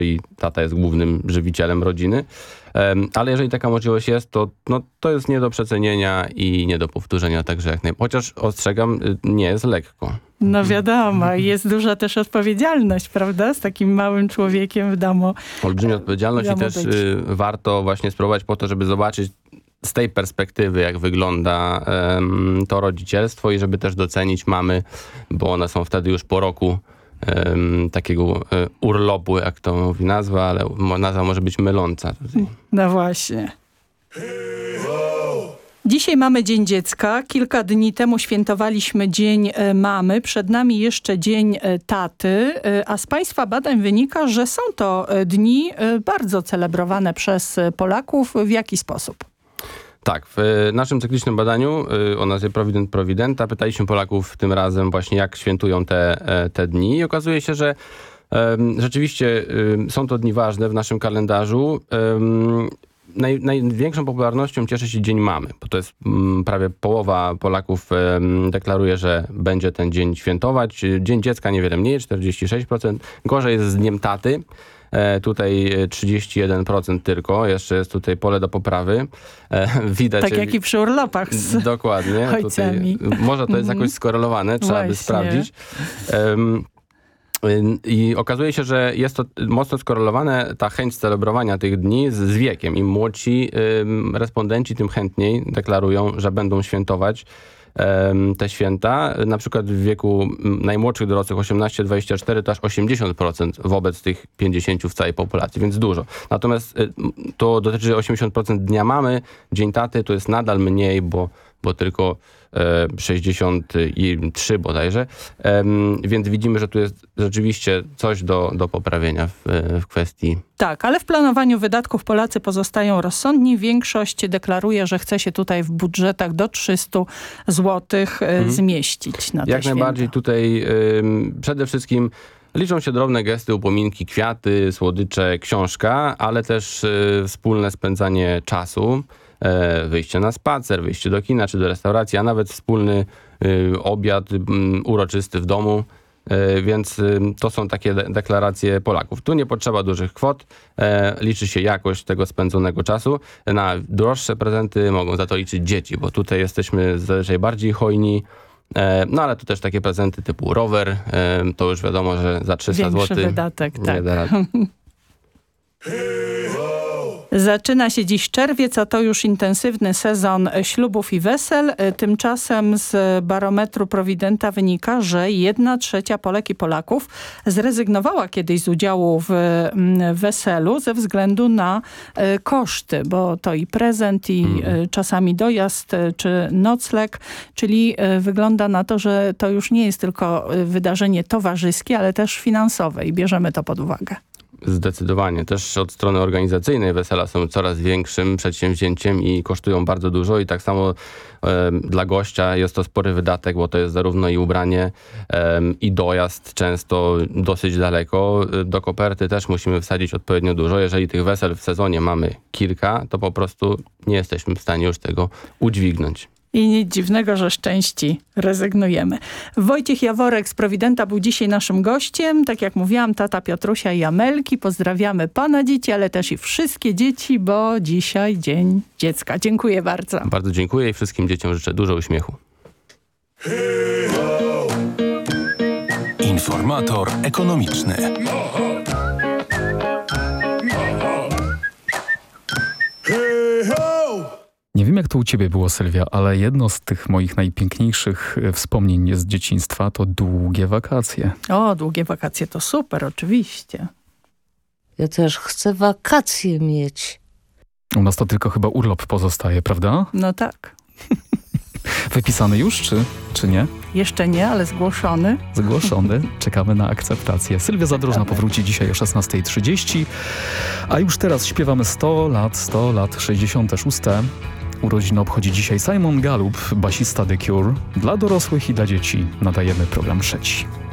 czyli tata jest głównym żywicielem rodziny. Ale jeżeli taka możliwość jest, to jest nie do przecenienia i nie do powtórzenia, także jak najbardziej. Chociaż ostrzegam, nie jest lekko. No wiadomo, jest duża też odpowiedzialność, prawda? Z takim małym człowiekiem w domu. Olbrzymia odpowiedzialność i też warto właśnie spróbować po to, żeby zobaczyć z tej perspektywy, jak wygląda to rodzicielstwo i żeby też docenić mamy, bo one są wtedy już po roku takiego urlopu, jak to mówi nazwa, ale nazwa może być myląca tutaj. No właśnie. Dzisiaj mamy Dzień Dziecka. Kilka dni temu świętowaliśmy Dzień Mamy. Przed nami jeszcze Dzień Taty. A z Państwa badań wynika, że są to dni bardzo celebrowane przez Polaków. W jaki sposób? Tak, w naszym cyklicznym badaniu o nazwie Provident Providenta pytaliśmy Polaków tym razem właśnie, jak świętują te dni i okazuje się, że rzeczywiście są to dni ważne w naszym kalendarzu. Największą popularnością cieszy się Dzień Mamy, bo to jest prawie połowa Polaków deklaruje, że będzie ten dzień świętować. Dzień Dziecka niewiele mniej, 46%. Gorzej jest z Dniem Taty. Tutaj 31% tylko. Jeszcze jest tutaj pole do poprawy. Widać. Tak jak i przy urlopach z dokładnie. ojcami. Tutaj, może to jest jakoś skorelowane, trzeba by sprawdzić. I okazuje się, że jest to mocno skorelowane, ta chęć celebrowania tych dni z wiekiem. Im młodsi respondenci, tym chętniej deklarują, że będą świętować te święta. Na przykład w wieku najmłodszych dorosłych 18-24 to aż 80% wobec tych 50% w całej populacji, więc dużo. Natomiast to dotyczy 80% Dnia Mamy. Dzień Taty to jest nadal mniej, bo tylko 63 bodajże. Więc widzimy, że tu jest rzeczywiście coś do poprawienia w kwestii. Tak, ale w planowaniu wydatków Polacy pozostają rozsądni. Większość deklaruje, że chce się tutaj w budżetach do 300 zł zmieścić na te Jak święta. najbardziej tutaj przede wszystkim liczą się drobne gesty, upominki, kwiaty, słodycze, książka, ale też wspólne spędzanie czasu. Wyjście na spacer, wyjście do kina czy do restauracji, a nawet wspólny obiad uroczysty w domu. Więc to są takie deklaracje Polaków. Tu nie potrzeba dużych kwot, liczy się jakość tego spędzonego czasu. Na droższe prezenty mogą za to liczyć dzieci, bo tutaj jesteśmy zazwyczaj bardziej hojni. No ale tu też takie prezenty typu rower, to już wiadomo, że za 300 Większy zł wydatek, nie tak. da rady. Zaczyna się dziś czerwiec, a to już intensywny sezon ślubów i wesel. Tymczasem z barometru Prowidenta wynika, że 1/3 Polek i Polaków zrezygnowała kiedyś z udziału w weselu ze względu na koszty, bo to i prezent, i czasami dojazd, czy nocleg, czyli wygląda na to, że to już nie jest tylko wydarzenie towarzyskie, ale też finansowe i bierzemy to pod uwagę. Zdecydowanie. Też od strony organizacyjnej wesela są coraz większym przedsięwzięciem i kosztują bardzo dużo i tak samo dla gościa jest to spory wydatek, bo to jest zarówno i ubranie i dojazd często dosyć daleko. Do koperty też musimy wsadzić odpowiednio dużo. Jeżeli tych wesel w sezonie mamy kilka, to po prostu nie jesteśmy w stanie już tego udźwignąć. I nic dziwnego, że z części rezygnujemy. Wojciech Jaworek z Prowidenta był dzisiaj naszym gościem. Tak jak mówiłam, tata Piotrusia i Amelki. Pozdrawiamy pana dzieci, ale też i wszystkie dzieci, bo dzisiaj Dzień Dziecka. Dziękuję bardzo. Bardzo dziękuję i wszystkim dzieciom życzę dużo uśmiechu. Informator ekonomiczny. Nie wiem, jak to u ciebie było, Sylwia, ale jedno z tych moich najpiękniejszych wspomnień z dzieciństwa to długie wakacje. O, długie wakacje to super, oczywiście. Ja też chcę wakacje mieć. U nas to tylko chyba urlop pozostaje, prawda? No tak. Wypisany już, czy nie? Jeszcze nie, ale zgłoszony. Zgłoszony. Czekamy na akceptację. Sylwia Zadrożna powróci dzisiaj o 16:30. A już teraz śpiewamy 100 lat, 66. Urodziny obchodzi dzisiaj Simon Gallup, basista The Cure. Dla dorosłych i dla dzieci nadajemy program trzeci.